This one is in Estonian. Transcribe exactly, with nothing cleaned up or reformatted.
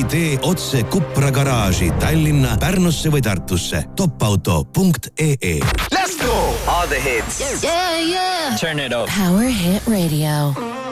või tee otse Kupra garaaži Tallinna, Pärnusse või Tartusse. topauto punkt ee. Let's go! All the hits. Yeah, yeah. Turn it up. Power Hit Radio.